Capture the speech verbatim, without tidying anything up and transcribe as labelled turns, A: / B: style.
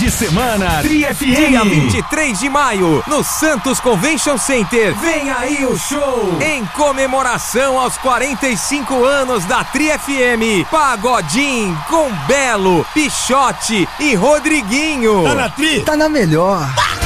A: de semana Tri F M.
B: Dia vinte e três de maio, no Santos Convention Center. Vem aí o show em comemoração aos quarenta e cinco anos da Tri F M. Pagodinho com Belo, Pichote e Rodriguinho.
A: Tá na Tri?
C: Tá na melhor.